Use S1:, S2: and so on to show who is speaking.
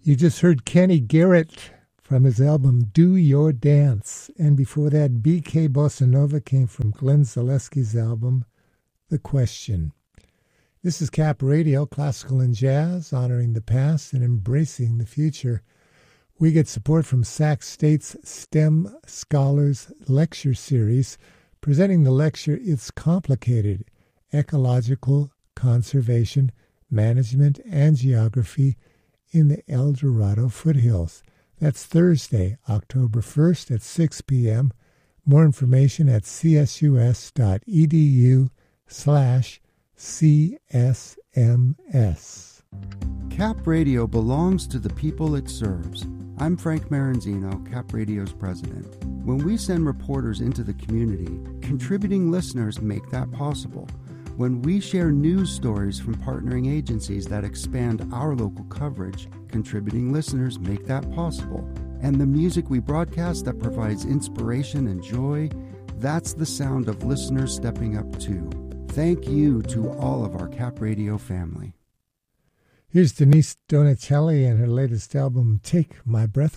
S1: You just heard Kenny Garrett from his album Do Your Dance. And before that, B.K. Bossa Nova came from Glenn Zaleski's album, The Question. This is Cap Radio, classical and jazz, honoring the past and embracing the future. We get support from Sac State's STEM Scholars Lecture Series, presenting the lecture It's Complicated, Ecological Conservation, Management, and Geography in the El Dorado Foothills. That's Thursday, October 1st at 6 p.m. More information at csus.edu/CSMS.
S2: Cap Radio belongs to the people it serves. I'm Frank Maranzino, Cap Radio's president. When we send reporters into the community, contributing listeners make that possible. When we share news stories from partnering agencies that expand our local coverage, contributing listeners make that possible. And the music we broadcast that provides inspiration and joy, that's the sound of listeners stepping up too. Thank you to all of our Cap Radio family.
S1: Here's Denise Donicelli and her latest album, Take My Breath